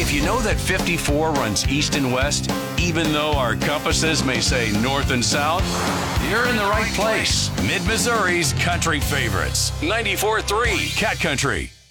If you know that 54 runs east and west, even though our compasses may say north and south, you're in the right place. Mid-Missouri's country favorites. 94.3 Cat Country.